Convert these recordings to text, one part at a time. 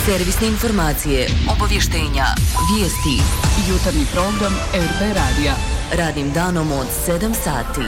Servisne informacije, obavještenja, vijesti. Jutarnji program RB Radija. Radnim danom od 7 sati.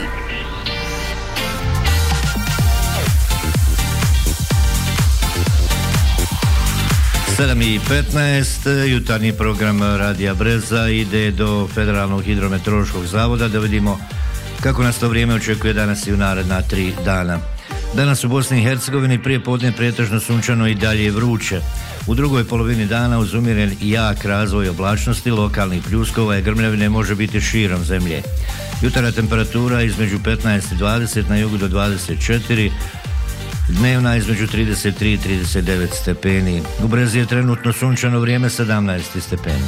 Sedam i 15, jutarnji program Radija Breza ide do Federalnog hidrometeorološkog zavoda da vidimo kako nas to vrijeme očekuje danas i u naredna 3 dana. Danas u Bosni i Hercegovini prije podne pretežno sunčano i dalje vruće. U drugoj polovini dana uz umjeren i jak razvoj oblačnosti, lokalnih pljuskova i grmljavine može biti širom zemlje. Jutarnja temperatura između 15 i 20, na jugu do 24, dnevna između 33 i 39 stepeni. U Brezi je trenutno sunčano vrijeme 17 stepeni.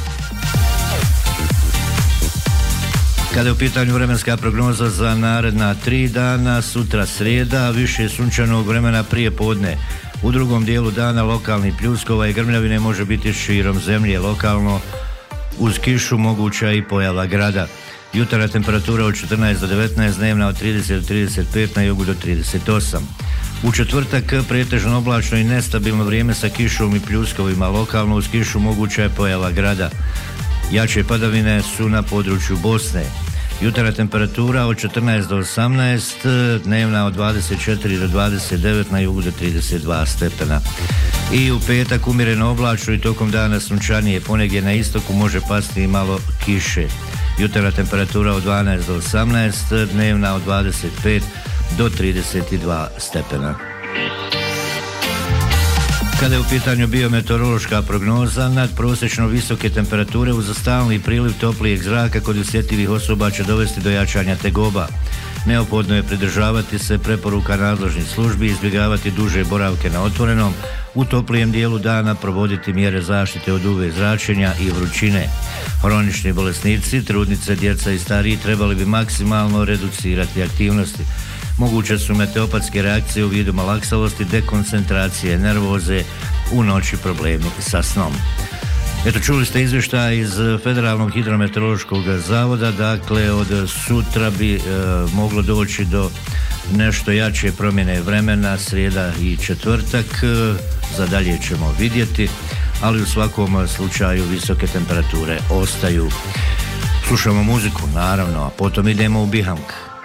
Kada je u pitanju vremenska prognoza za naredna 3 dana, sutra srijeda, više sunčanog vremena prije podne. U drugom dijelu dana lokalnih pljuskova i grmljavine može biti širom zemlje, lokalno uz kišu moguća i pojava grada. Jutarnja temperatura od 14 do 19, dnevna od 30 do 35, na jugu do 38. U četvrtak pretežno oblačno i nestabilno vrijeme sa kišom i pljuskovima, lokalno uz kišu moguća je pojava grada. Jače padavine su na području Bosne. Jutarnja temperatura od 14 do 18, dnevna od 24 do 29, na jugu do 32 stepena. I u petak umjereno oblačno i tokom dana sunčanije, ponegdje na istoku može pasti i malo kiše. Jutarnja temperatura od 12 do 18, dnevna od 25 do 32 stepena. Kada je u pitanju biometeorološka prognoza, nadprosječno visoke temperature uz stalni priliv toplijeg zraka kod osjetljivih osoba će dovesti do jačanja tegoba. Neophodno je pridržavati se preporuka nadležnih službi, izbjegavati duže boravke na otvorenom, u toplijem dijelu dana provoditi mjere zaštite od UV zračenja i vrućine. Hronični bolesnici, trudnice, djeca i stariji trebali bi maksimalno reducirati aktivnosti. Moguće su meteopatske reakcije u vidu malaksalosti, dekoncentracije, nervoze, u noći problemi sa snom. Eto, čuli ste izvještaj iz Federalnog hidrometeorološkog zavoda, dakle od sutra bi moglo doći do nešto jače promjene vremena, srijeda i četvrtak, za dalje ćemo vidjeti, ali u svakom slučaju visoke temperature ostaju. Slušamo muziku, naravno, a potom idemo u Bihamk.